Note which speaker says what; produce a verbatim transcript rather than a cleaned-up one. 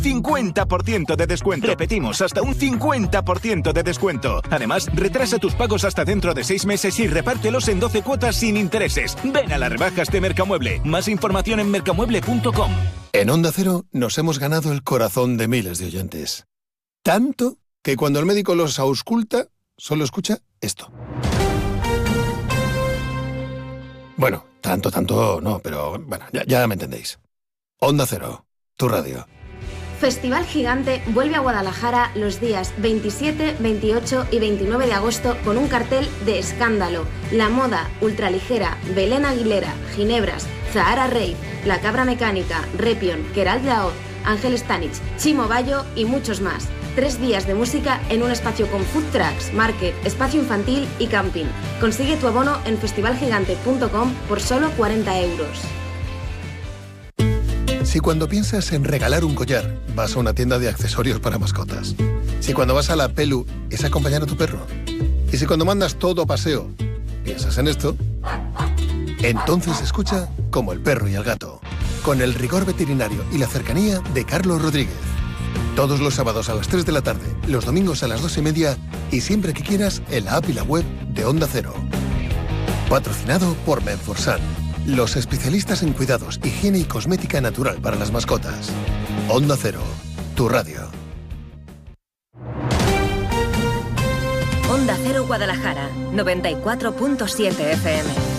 Speaker 1: cincuenta por ciento de descuento. Repetimos, hasta un cincuenta por ciento de descuento. Además, retrasa tus pagos hasta dentro de seis meses y repártelos en doce cuotas sin intereses. Ven a las rebajas de Mercamueble. Más información en mercamueble punto com.
Speaker 2: En Onda Cero nos hemos ganado el corazón de miles de oyentes. Tanto que cuando el médico los ausculta, solo escucha esto. Bueno, tanto, tanto no, pero bueno, ya, ya me entendéis. Onda Cero, tu radio.
Speaker 3: Festival Gigante vuelve a Guadalajara los días veintisiete, veintiocho y veintinueve de agosto con un cartel de escándalo. La Moda, Ultraligera, Belén Aguilera, Ginebras, Zahara Rave, La Cabra Mecánica, Repion, Queralt Daoud, Ángel Stanich, Chimo Bayo y muchos más. Tres días de música en un espacio con food trucks, market, espacio infantil y camping. Consigue tu abono en festival gigante punto com por solo cuarenta euros.
Speaker 2: Si cuando piensas en regalar un collar, vas a una tienda de accesorios para mascotas. Si cuando vas a la Pelu es acompañar a tu perro. Y si cuando mandas todo a paseo, piensas en esto, entonces escucha Como el perro y el gato, con el rigor veterinario y la cercanía de Carlos Rodríguez. Todos los sábados a las tres de la tarde, los domingos a las dos y media y siempre que quieras en la app y la web de Onda Cero. Patrocinado por Menforsan, los especialistas en cuidados, higiene y cosmética natural para las mascotas. Onda Cero, tu radio.
Speaker 4: Onda Cero Guadalajara, noventa y cuatro punto siete F M.